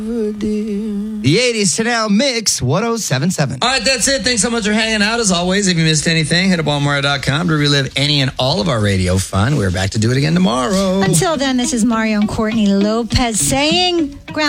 The 80s to now mix 1077. All right, that's it. Thanks so much for hanging out. As always, if you missed anything, head to Baltimore.com to relive any and all of our radio fun. We're back to do it again tomorrow. Until then, this is Mario and Courtney Lopez saying...